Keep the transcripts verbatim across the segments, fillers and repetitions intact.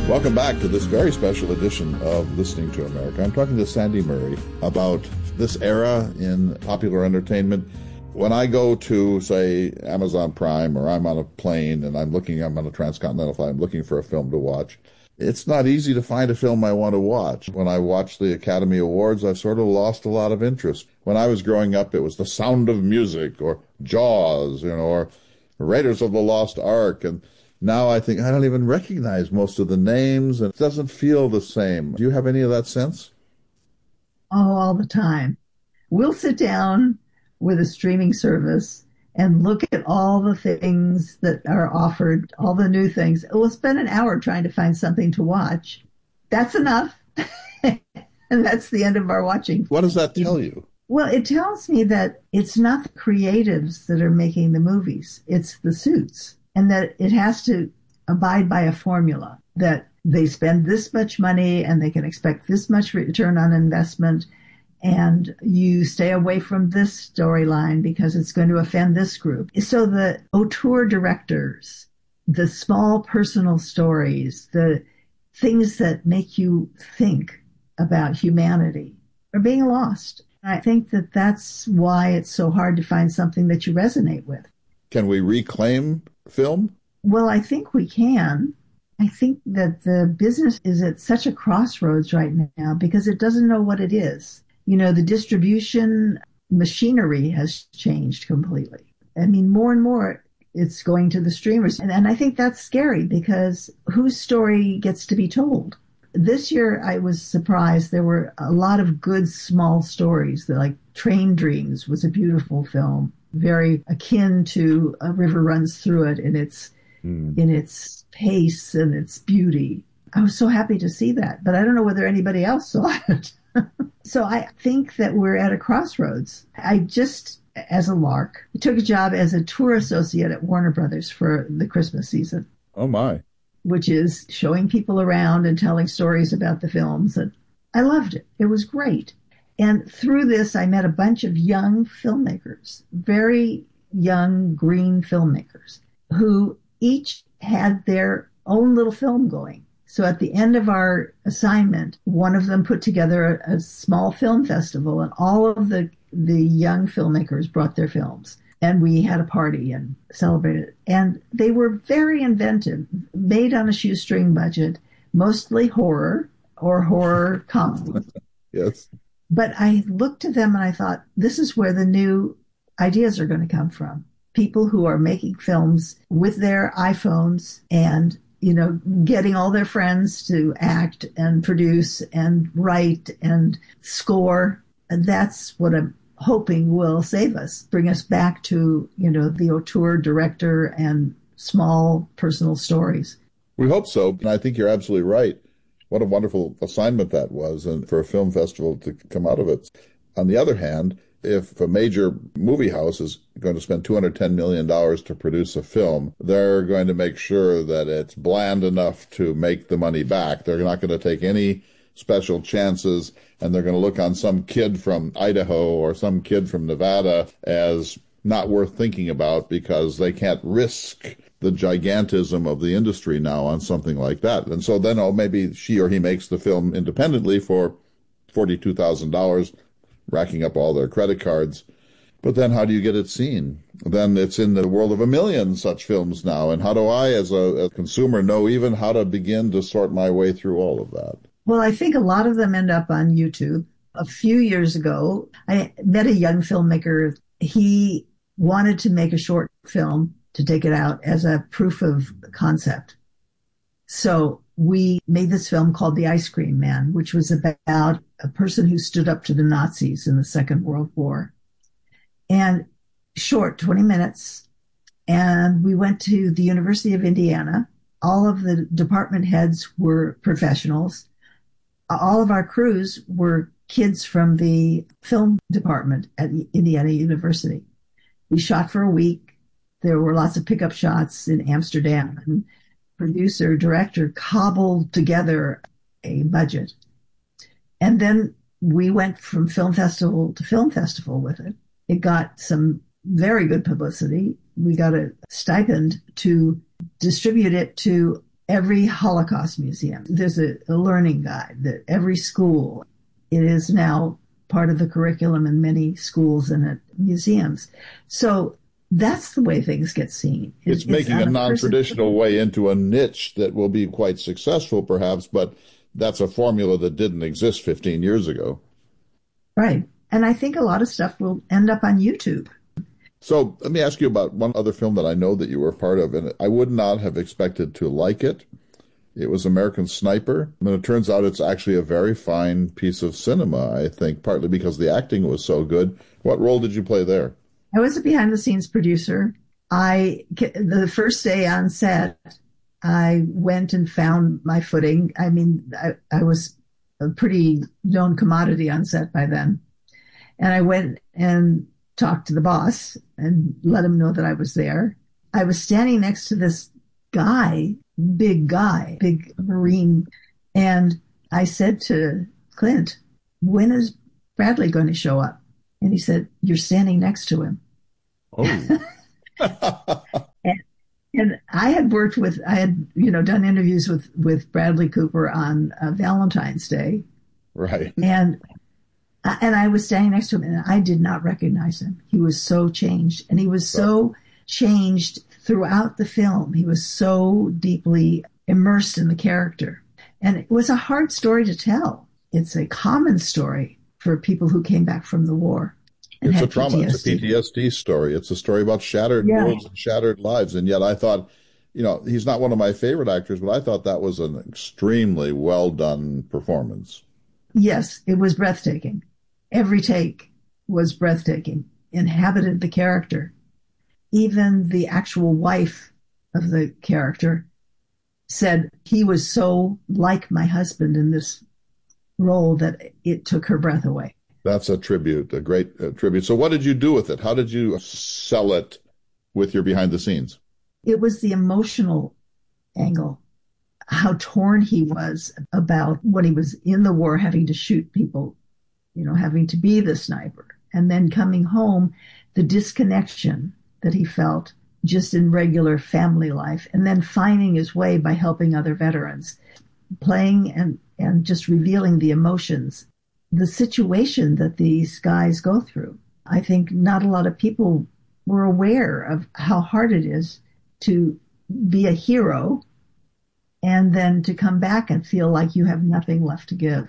Welcome back to this very special edition of Listening to America. I'm talking to Sandy Murray about this era in popular entertainment. When I go to, say, Amazon Prime, or I'm on a plane and I'm looking, I'm on a transcontinental flight, I'm looking for a film to watch, it's not easy to find a film I want to watch. When I watch the Academy Awards, I've sort of lost a lot of interest. When I was growing up, it was The Sound of Music, or Jaws, you know, or Raiders of the Lost Ark, and now I think I don't even recognize most of the names, and it doesn't feel the same. Do you have any of that sense? Oh, all the time. We'll sit down with a streaming service and look at all the things that are offered, all the new things. We'll spend an hour trying to find something to watch. That's enough. And that's the end of our watching. What does that tell you? Well, it tells me that it's not the creatives that are making the movies. It's the suits. And that it has to abide by a formula, that they spend this much money and they can expect this much return on investment, and you stay away from this storyline because it's going to offend this group. So the auteur directors, the small personal stories, the things that make you think about humanity are being lost. I think that that's why it's so hard to find something that you resonate with. Can we reclaim film? Well, I think we can. I think that the business is at such a crossroads right now because it doesn't know what it is. You know, the distribution machinery has changed completely. I mean, more and more it's going to the streamers. And, and I think that's scary because whose story gets to be told? This year, I was surprised. There were a lot of good small stories, like Train Dreams was a beautiful film, very akin to A River Runs Through It in its mm. in its pace and its beauty. I was so happy to see that, but I don't know whether anybody else saw it. So I think that we're at a crossroads. I just, as a lark, took a job as a tour associate at Warner Brothers for the Christmas season. Oh, my. Which is showing people around and telling stories about the films. And I loved it. It was great. And through this, I met a bunch of young filmmakers, very young green filmmakers, who each had their own little film going. So at the end of our assignment, one of them put together a, a small film festival, and all of the, the young filmmakers brought their films. And we had a party and celebrated. And they were very inventive, made on a shoestring budget, mostly horror or horror comedy. Yes. But I looked at them and I thought, this is where the new ideas are going to come from. People who are making films with their iPhones and, you know, getting all their friends to act and produce and write and score. And that's what I'm hoping will save us, bring us back to, you know, the auteur director and small personal stories. We hope so. And I think you're absolutely right. What a wonderful assignment that was, and for a film festival to come out of it. On the other hand, if a major movie house is going to spend two hundred ten million dollars to produce a film, they're going to make sure that it's bland enough to make the money back. They're not going to take any special chances, and they're going to look on some kid from Idaho or some kid from Nevada as not worth thinking about because they can't risk the gigantism of the industry now on something like that. And so then, oh, maybe she or he makes the film independently for forty-two thousand dollars, racking up all their credit cards. But then how do you get it seen? Then it's in the world of a million such films now. And how do I, as a, a consumer, know even how to begin to sort my way through all of that? Well, I think a lot of them end up on YouTube. A few years ago, I met a young filmmaker. He wanted to make a short film to take it out as a proof of concept. So we made this film called The Ice Cream Man, which was about a person who stood up to the Nazis in the Second World War. And short, twenty minutes. And we went to the University of Indiana. All of the department heads were professionals. All of our crews were kids from the film department at Indiana University. We shot for a week. There were lots of pickup shots in Amsterdam. And producer, director cobbled together a budget. And then we went from film festival to film festival with it. It got some very good publicity. We got a stipend to distribute it to every Holocaust museum. There's a, a learning guide that every school, it is now part of the curriculum in many schools and at museums. So that's the way things get seen. It's, it's making a non-traditional way into a niche that will be quite successful, perhaps, but that's a formula that didn't exist fifteen years ago. Right. And I think a lot of stuff will end up on YouTube. So let me ask you about one other film that I know that you were part of, and I would not have expected to like it. It was American Sniper, and it turns out it's actually a very fine piece of cinema, I think, partly because the acting was so good. What role did you play there? I was a behind-the-scenes producer. I, the first day on set, I went and found my footing. I mean, I, I was a pretty known commodity on set by then. And I went and talked to the boss and let him know that I was there. I was standing next to this guy, big guy, big Marine. And I said to Clint, when is Bradley going to show up? And he said, you're standing next to him. Oh. and, and I had worked with, I had, you know, done interviews with, with Bradley Cooper on uh, Valentine's Day. Right. And and I was standing next to him and I did not recognize him. He was so changed. And he was so changed throughout the film. He was so deeply immersed in the character. And it was a hard story to tell. It's a common story for people who came back from the war. It's a trauma. P T S D. It's a P T S D story. It's a story about shattered yeah. worlds and shattered lives. And yet I thought, you know, he's not one of my favorite actors, but I thought that was an extremely well done performance. Yes, it was breathtaking. Every take was breathtaking, inhabited the character. Even the actual wife of the character said he was so like my husband in this role that it took her breath away. That's a tribute, a great uh, tribute. So what did you do with it? How did you sell it with your behind the scenes? It was the emotional angle, how torn he was about when he was in the war, having to shoot people, you know, having to be the sniper, and then coming home, the disconnection that he felt just in regular family life, and then finding his way by helping other veterans, playing and, and just revealing the emotions, the situation that these guys go through. I think not a lot of people were aware of how hard it is to be a hero and then to come back and feel like you have nothing left to give.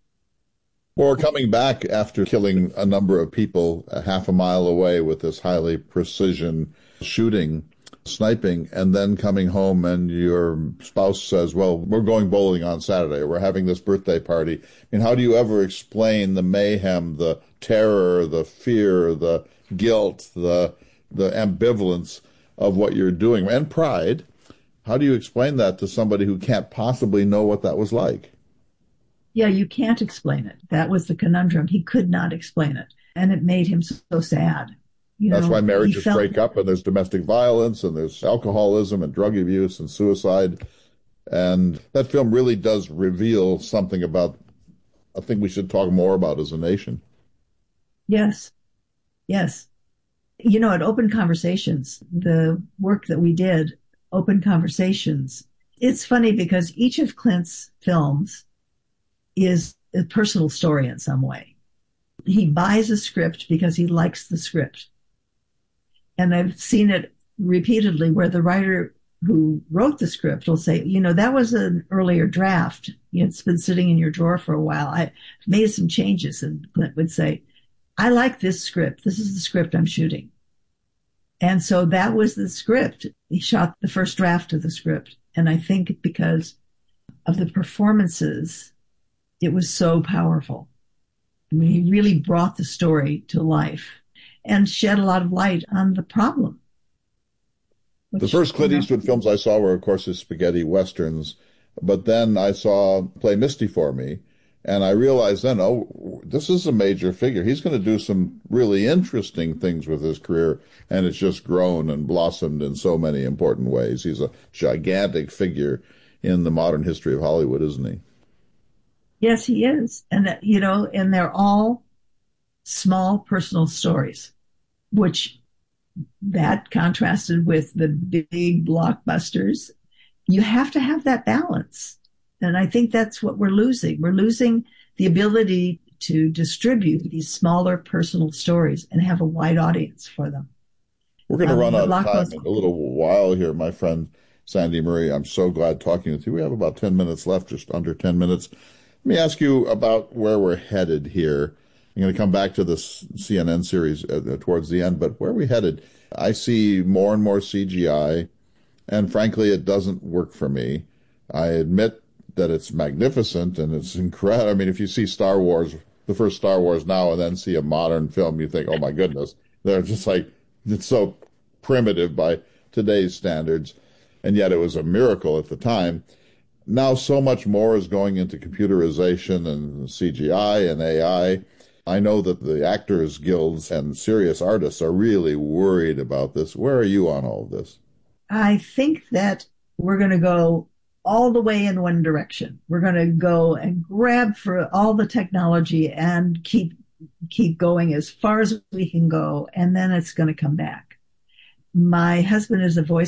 Or coming back after killing a number of people a half a mile away with this highly precision shooting, sniping, and then coming home and your spouse says, well, we're going bowling on Saturday. We're having this birthday party. I mean, how do you ever explain the mayhem, the terror, the fear, the guilt, the the ambivalence of what you're doing, and pride? How do you explain that to somebody who can't possibly know what that was like? Yeah, you can't explain it. That was the conundrum. He could not explain it. And it made him so sad. You That's know, why marriages felt... break up, and there's domestic violence, and there's alcoholism and drug abuse and suicide. And that film really does reveal something about, I think we should talk more about as a nation. Yes. Yes. You know, at Open Conversations, the work that we did, Open Conversations, it's funny because each of Clint's films is a personal story in some way. He buys a script because he likes the script. And I've seen it repeatedly where the writer who wrote the script will say, you know, that was an earlier draft. It's been sitting in your drawer for a while. I made some changes. And Clint would say, I like this script. This is the script I'm shooting. And so that was the script. He shot the first draft of the script. And I think because of the performances, it was so powerful. I mean, he really brought the story to life and shed a lot of light on the problem. Which, the first Clint you know, Eastwood films I saw were, of course, his spaghetti westerns. But then I saw Play Misty for Me, and I realized then, oh, this is a major figure. He's going to do some really interesting things with his career, and it's just grown and blossomed in so many important ways. He's a gigantic figure in the modern history of Hollywood, isn't he? Yes, he is. And, that, you know, and they're all small personal stories, which that contrasted with the big blockbusters you have to have that balance. And I think that's what we're losing. We're losing the ability to distribute these smaller personal stories and have a wide audience for them. We're going to Um, run out the of time blockbuster. in a little while here, my friend Sandy Marie. I'm so glad talking with you. We have about ten minutes left, just under ten minutes. Let me ask you about where we're headed here. I'm going to come back to this C N N series uh, towards the end, but where are we headed? I see more and more C G I, and frankly, it doesn't work for me. I admit that it's magnificent and it's incredible. I mean, if you see Star Wars, the first Star Wars now, and then see a modern film, you think, oh my goodness, they're just like, it's so primitive by today's standards. And yet it was a miracle at the time. Now so much more is going into computerization and C G I and A I. I know that the actors guilds and serious artists are really worried about this. Where are you on all of this? I think that we're going to go all the way in one direction. We're going to go and grab for all the technology and keep keep going as far as we can go, and then it's going to come back. My husband is a voice